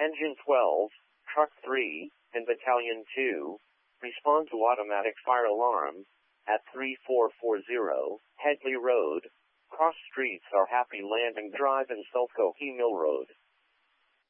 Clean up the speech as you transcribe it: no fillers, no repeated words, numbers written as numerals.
Engine 12, Truck 3, and Battalion 2, respond to automatic fire alarm at 3440 Headley Road. Cross streets are Happy Landing Drive and Sulco Mill Road.